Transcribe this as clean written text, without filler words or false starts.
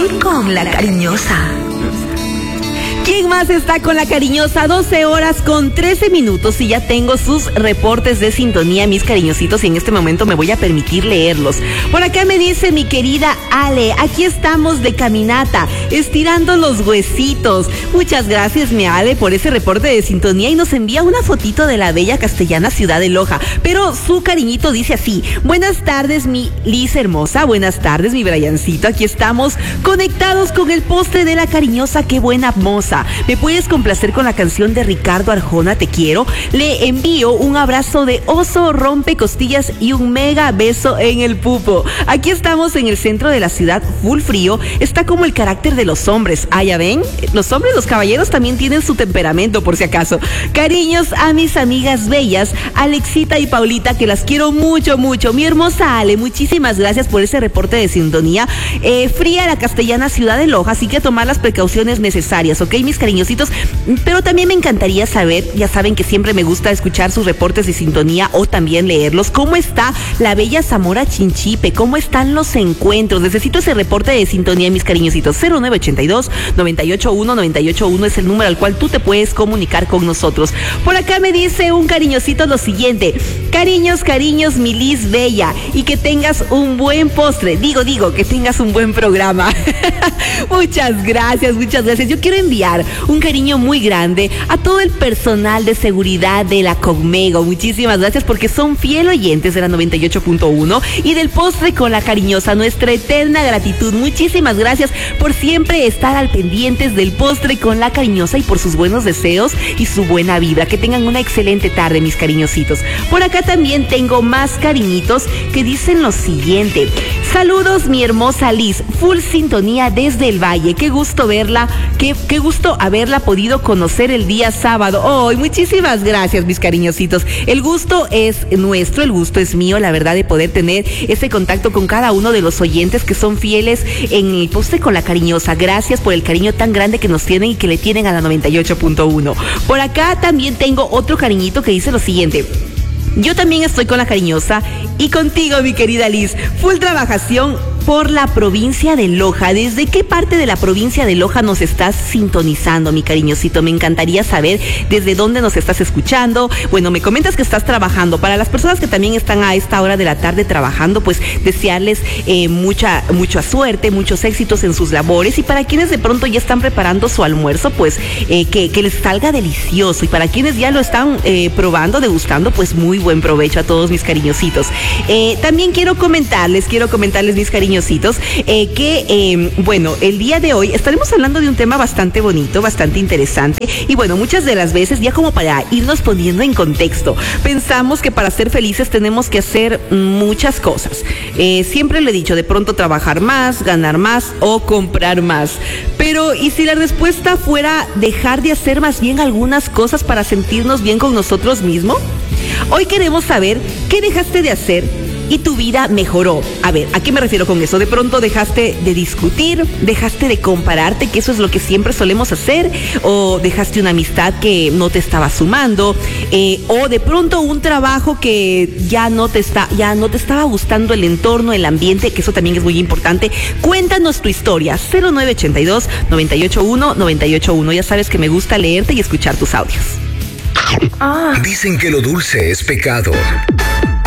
Estoy con la cariñosa. ¿Quién más está con la cariñosa? 12 horas con 13 minutos y ya tengo sus reportes de sintonía, mis cariñositos, y en este momento me voy a permitir leerlos. Por acá me dice mi querida Ale, aquí estamos de caminata, estirando los huesitos. Muchas gracias, mi Ale, por ese reporte de sintonía, y nos envía una fotito de la bella castellana ciudad de Loja. Pero su cariñito dice así: buenas tardes, mi Liz hermosa, buenas tardes, mi Briancito, aquí estamos conectados con el postre de la cariñosa, qué buena moza. ¿Me puedes complacer con la canción de Ricardo Arjona, Te Quiero? Le envío un abrazo de oso rompe costillas y un mega beso en el pupo. Aquí estamos en el centro de la ciudad, full frío. Está como el carácter de los hombres. Ah, ya ven, los hombres, los caballeros también tienen su temperamento, por si acaso. Cariños a mis amigas bellas, Alexita y Paulita, que las quiero mucho, mucho. Mi hermosa Ale, muchísimas gracias por ese reporte de sintonía. Fría la castellana ciudad de Loja, así que tomar las precauciones necesarias, ¿ok, mis cariñositos? Pero también me encantaría saber, ya saben que siempre me gusta escuchar sus reportes de sintonía o también leerlos. ¿Cómo está la bella Zamora Chinchipe? ¿Cómo están los encuentros? Necesito ese reporte de sintonía, mis cariñositos. 0982-981-981 es el número al cual tú te puedes comunicar con nosotros. Por acá me dice un cariñosito lo siguiente: cariños, cariños, mi Liz bella, y que tengas un buen postre. Digo, que tengas un buen programa. Muchas gracias, muchas gracias. Yo quiero enviar un cariño muy grande a todo el personal de seguridad de la Conmego. Muchísimas gracias porque son fiel oyentes de la 98.1 y del postre con la cariñosa. Nuestra eterna gratitud. Muchísimas gracias por siempre estar al pendientes del postre con la cariñosa y por sus buenos deseos y su buena vibra. Que tengan una excelente tarde, mis cariñositos. Por acá también tengo más cariñitos que dicen lo siguiente: saludos, mi hermosa Liz, full sintonía desde el Valle. Qué gusto verla, qué gusto haberla podido conocer el día sábado. Oh, muchísimas gracias, mis cariñositos. El gusto es nuestro, el gusto es mío, la verdad, de poder tener ese contacto con cada uno de los oyentes que son fieles en el postre con la cariñosa. Gracias por el cariño tan grande que nos tienen y que le tienen a la 98.1. Por acá también tengo otro cariñito que dice lo siguiente: yo también estoy con la cariñosa y contigo, mi querida Liz. Full trabajación por la provincia de Loja. ¿Desde qué parte de la provincia de Loja nos estás sintonizando, mi cariñosito? Me encantaría saber desde dónde nos estás escuchando. Bueno, me comentas que estás trabajando. Para las personas que también están a esta hora de la tarde trabajando, pues desearles mucha suerte, muchos éxitos en sus labores. Y para quienes de pronto ya están preparando su almuerzo, pues que les salga delicioso. Y para quienes ya lo están probando, degustando, pues muy buen provecho a todos mis cariñositos. También quiero comentarles, mis cariñositos, bueno, el día de hoy estaremos hablando de un tema bastante bonito, bastante interesante. Y bueno, muchas de las veces, ya como para irnos poniendo en contexto, pensamos que para ser felices tenemos que hacer muchas cosas. Siempre le he dicho, de pronto trabajar más, ganar más o comprar más. Pero, ¿y si la respuesta fuera dejar de hacer más bien algunas cosas para sentirnos bien con nosotros mismos? Hoy queremos saber qué dejaste de hacer y tu vida mejoró. A ver, ¿a qué me refiero con eso? De pronto dejaste de discutir, dejaste de compararte, que eso es lo que siempre solemos hacer, o dejaste una amistad que no te estaba sumando, o de pronto un trabajo que ya no te estaba gustando el entorno, el ambiente, que eso también es muy importante. Cuéntanos tu historia. 0982-981-981. Ya sabes que me gusta leerte y escuchar tus audios. Dicen que lo dulce es pecado,